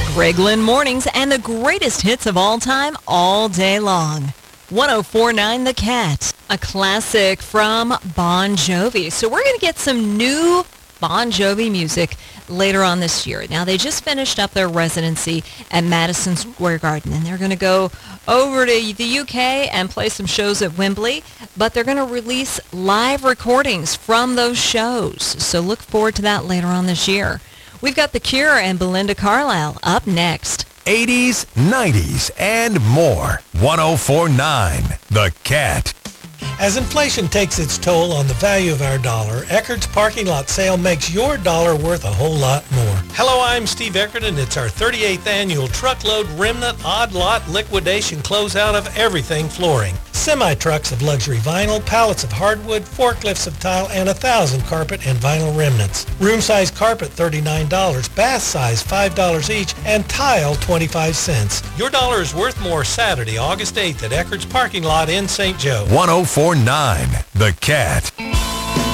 Greg Lynn Mornings and the greatest hits of all time all day long. 104.9 The Cat, a classic from Bon Jovi. So we're going to get some new Bon Jovi music later on this year. Now, they just finished up their residency at Madison Square Garden, and they're going to go over to the UK and play some shows at Wembley, but they're going to release live recordings from those shows. So look forward to that later on this year. We've got The Cure and Belinda Carlisle up next. 80s, 90s, and more. 104.9 The Cat. As inflation takes its toll on the value of our dollar, Eckerd's parking lot sale makes your dollar worth a whole lot more. Hello, I'm Steve Eckerd, and it's our 38th annual Truckload Remnant Odd Lot Liquidation Closeout of everything flooring. Semi-trucks of luxury vinyl, pallets of hardwood, forklifts of tile, and 1,000 carpet and vinyl remnants. Room-size carpet, $39, bath size, $5 each, and tile, 25 cents. Your dollar is worth more Saturday, August 8th at Eckerd's parking lot in St. Joe. 104.9 The Cat.